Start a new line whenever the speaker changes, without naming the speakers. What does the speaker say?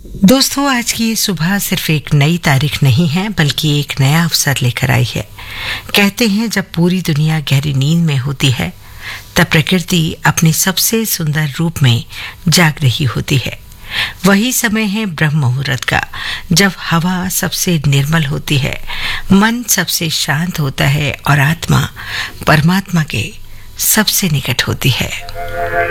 दोस्तों, आज की ये सुबह सिर्फ एक नई तारीख नहीं है बल्कि एक नया अवसर लेकर आई है। कहते हैं जब पूरी दुनिया गहरी नींद में होती है तब प्रकृति अपने सबसे सुंदर रूप में जाग रही होती है। वही समय है ब्रह्म मुहूर्त का, जब हवा सबसे निर्मल होती है, मन सबसे शांत होता है और आत्मा परमात्मा के सबसे निकट होती है।